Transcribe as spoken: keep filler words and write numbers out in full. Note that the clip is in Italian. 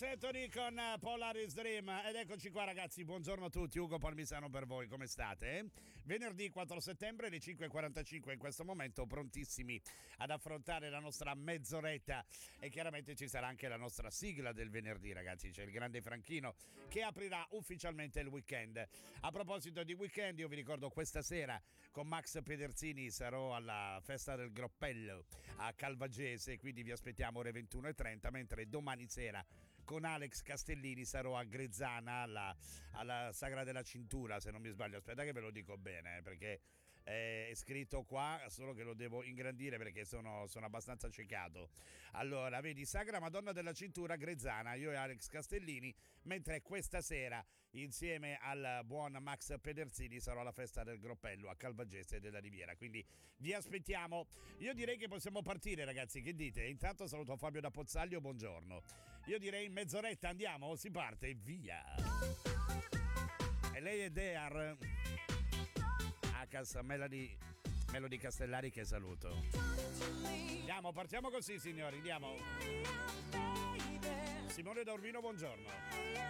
Marx Anthony con Polaris Dream. Ed eccoci qua ragazzi, buongiorno a tutti, Ugo Palmisano per voi, come state? Venerdì quattro settembre alle cinque e quarantacinque in questo momento, prontissimi ad affrontare la nostra mezz'oretta e chiaramente ci sarà anche la nostra sigla del venerdì ragazzi, c'è il grande Franchino che aprirà ufficialmente il weekend. A proposito di weekend, io vi ricordo questa sera con Max Pederzini sarò alla festa del Groppello a Calvagese, quindi vi aspettiamo ore ventuno e trenta, mentre domani sera con Alex Castellini sarò a Grezzana alla, alla Sagra della Cintura, se non mi sbaglio. Aspetta che ve lo dico bene, eh, perché è scritto qua, solo che lo devo ingrandire perché sono, sono abbastanza ciecato. Allora, vedi, Sagra Madonna della Cintura, Grezzana, io e Alex Castellini, mentre questa sera insieme al buon Max Pederzini sarò alla festa del Groppello a Calvagese della Riviera, quindi vi aspettiamo. Io direi che possiamo partire ragazzi, che dite? Intanto saluto Fabio da Pozzaglio, buongiorno. Io direi in mezz'oretta andiamo, si parte, via. E lei è Dear Acas Melody Melody Castellari, che saluto. Andiamo, partiamo così signori, andiamo. Simone da Urbino, buongiorno.